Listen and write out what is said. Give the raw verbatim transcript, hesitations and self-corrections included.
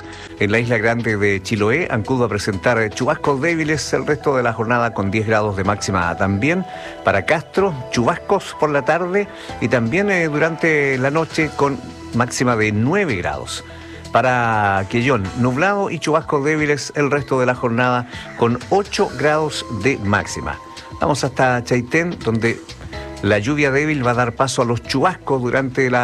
En la isla grande de Chiloé, Ancud va a presentar chubascos débiles el resto de la jornada con diez grados de máxima. También para Castro, chubascos por la tarde y también eh, durante la noche con máxima de nueve grados. Para Quellón, nublado y chubascos débiles el resto de la jornada con ocho grados de máxima. Vamos hasta Chaitén, donde la lluvia débil va a dar paso a los chubascos durante la